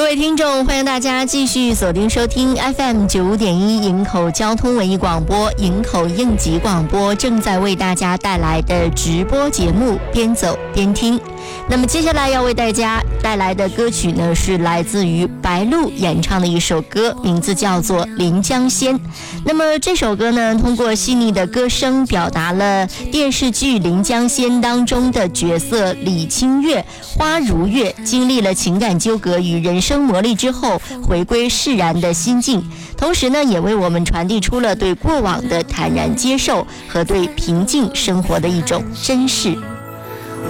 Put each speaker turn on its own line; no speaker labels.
各位听众，欢迎大家继续锁定收听 FM 95.1营口交通文艺广播，营口应急广播正在为大家带来的直播节目边走边听。那么接下来要为大家带来的歌曲呢，是来自于白鹿演唱的一首歌，名字叫做《临江仙》。那么这首歌呢，通过细腻的歌声表达了电视剧《临江仙》当中的角色李清月、花如月经历了情感纠葛与人生磨砺之后回归释然的心境，同时呢，也为我们传递出了对过往的坦然接受和对平静生活的一种珍视。